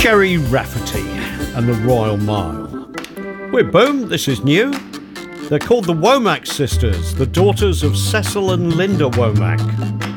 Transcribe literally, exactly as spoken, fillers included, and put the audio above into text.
Gerry Rafferty and the Royal Mile. We're boom, this is new. They're called the Womack sisters, the daughters of Cecil and Linda Womack.